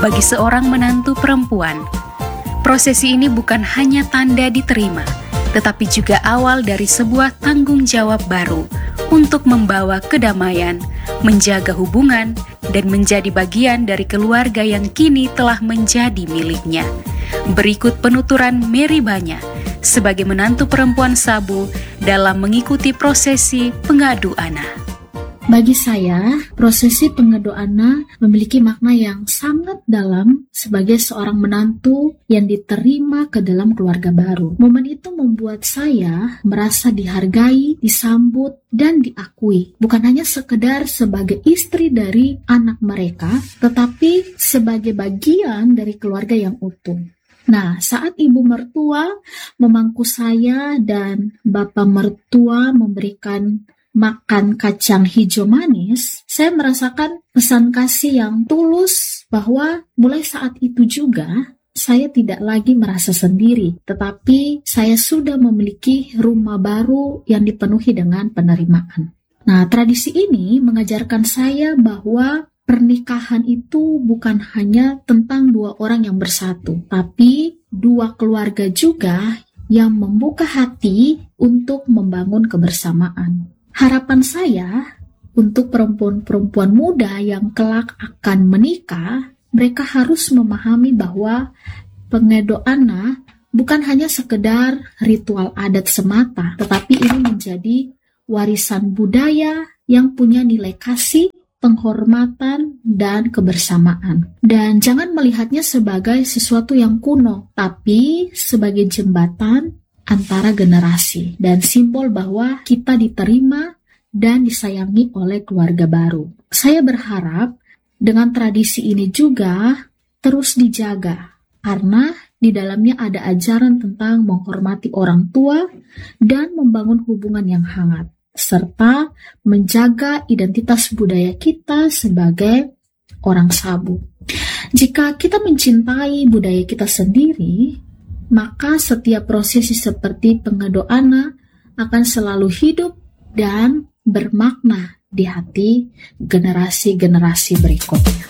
bagi seorang menantu perempuan. Prosesi ini bukan hanya tanda diterima, tetapi juga awal dari sebuah tanggung jawab baru untuk membawa kedamaian, menjaga hubungan, dan menjadi bagian dari keluarga yang kini telah menjadi miliknya. Berikut penuturan Mary Banya sebagai menantu perempuan Sabu dalam mengikuti prosesi pengadu ana. Bagi saya, prosesi pengadu ana memiliki makna yang sangat dalam sebagai seorang menantu yang diterima ke dalam keluarga baru. Momen itu membuat saya merasa dihargai, disambut, dan diakui. Bukan hanya sekedar sebagai istri dari anak mereka, tetapi sebagai bagian dari keluarga yang utuh. Nah, saat ibu mertua memangku saya dan bapak mertua memberikan makan kacang hijau manis, saya merasakan pesan kasih yang tulus bahwa mulai saat itu juga saya tidak lagi merasa sendiri, tetapi saya sudah memiliki rumah baru yang dipenuhi dengan penerimaan. Nah, tradisi ini mengajarkan saya bahwa pernikahan itu bukan hanya tentang dua orang yang bersatu, tapi dua keluarga juga yang membuka hati untuk membangun kebersamaan. Harapan saya untuk perempuan-perempuan muda yang kelak akan menikah, mereka harus memahami bahwa pengadu ana bukan hanya sekedar ritual adat semata, tetapi ini menjadi warisan budaya yang punya nilai kasih, penghormatan, dan kebersamaan. Dan jangan melihatnya sebagai sesuatu yang kuno, tapi sebagai jembatan antara generasi dan simbol bahwa kita diterima dan disayangi oleh keluarga baru. Saya berharap dengan tradisi ini juga terus dijaga karena di dalamnya ada ajaran tentang menghormati orang tua dan membangun hubungan yang hangat serta menjaga identitas budaya kita sebagai orang Sabu. Jika kita mencintai budaya kita sendiri, maka setiap prosesi seperti pengadu ana akan selalu hidup dan bermakna di hati generasi-generasi berikutnya.